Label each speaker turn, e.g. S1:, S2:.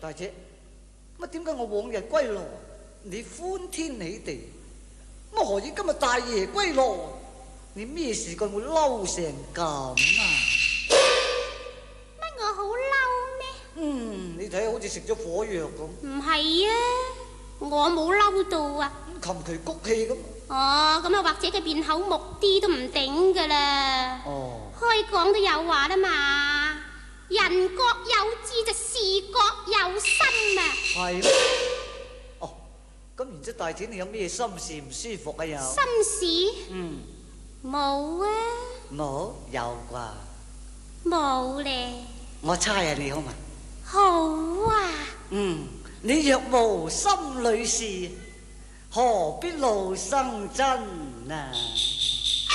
S1: 大姐，乜點解我往日歸來你歡天喜地，乜何以今日大爺歸來你咩事幹會嬲成咁啊？
S2: 乜我好嬲咩？
S1: 你睇好似食咗火藥咁。
S2: 唔係啊，我冇嬲到啊。
S1: 琴棋谷氣咁。
S2: 哦，咁啊，或者佢變口木啲都唔頂噶啦。
S1: 哦，
S2: 開講都有話啦嘛，人各有志就事各有心啊。
S1: 係咩？哦，咁然之後大姐你有咩心事唔舒服啊？又
S2: 心事？冇啊。
S1: 冇？有啩？
S2: 冇咧。
S1: 我猜下你好嘛？
S2: 好啊。
S1: 你若無心裏事，何必勞生真啊？